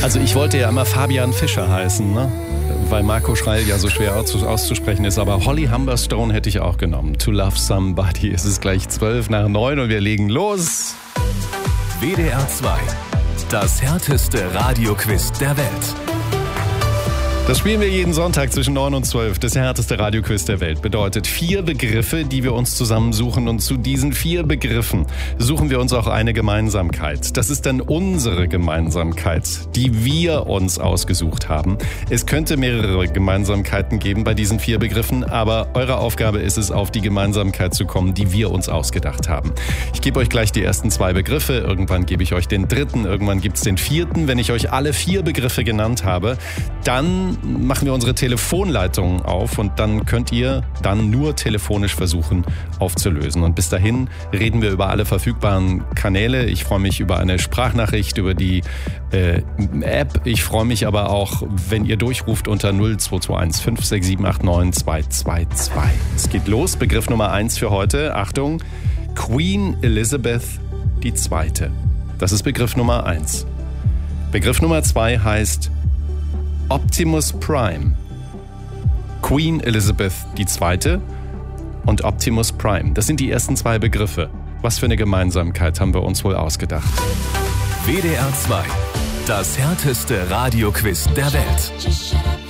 Also ich wollte ja immer Fabian Fischer heißen, ne? Weil Marco Schreil ja so schwer auszusprechen ist. Aber Holly Humberstone hätte ich auch genommen. To Love Somebody. Es ist gleich 8:12 und wir legen los. WDR 2. Das härteste Radioquiz der Welt. Das spielen wir jeden Sonntag zwischen 9 und 12. Das härteste Radioquiz der Welt bedeutet 4 Begriffe, die wir uns zusammensuchen. Und zu diesen 4 Begriffen suchen wir uns auch eine Gemeinsamkeit. Das ist dann unsere Gemeinsamkeit, die wir uns ausgesucht haben. Es könnte mehrere Gemeinsamkeiten geben bei diesen 4 Begriffen, aber eure Aufgabe ist es, auf die Gemeinsamkeit zu kommen, die wir uns ausgedacht haben. Ich gebe euch gleich die ersten 2 Begriffe. Irgendwann gebe ich euch den 3., irgendwann gibt es den 4. Wenn ich euch alle 4 Begriffe genannt habe, dann machen wir unsere Telefonleitungen auf und dann könnt ihr dann nur telefonisch versuchen aufzulösen. Und bis dahin reden wir über alle verfügbaren Kanäle. Ich freue mich über eine Sprachnachricht, über die App. Ich freue mich aber auch, wenn ihr durchruft unter 0221 56789 222. Es geht los. Begriff Nummer 1 für heute. Achtung, Queen Elizabeth II. Das ist Begriff Nummer 1. Begriff Nummer 2 heißt Optimus Prime. Queen Elizabeth II. und Optimus Prime. Das sind die ersten 2 Begriffe. Was für eine Gemeinsamkeit haben wir uns wohl ausgedacht? WDR 2. Das härteste Radioquiz der Welt.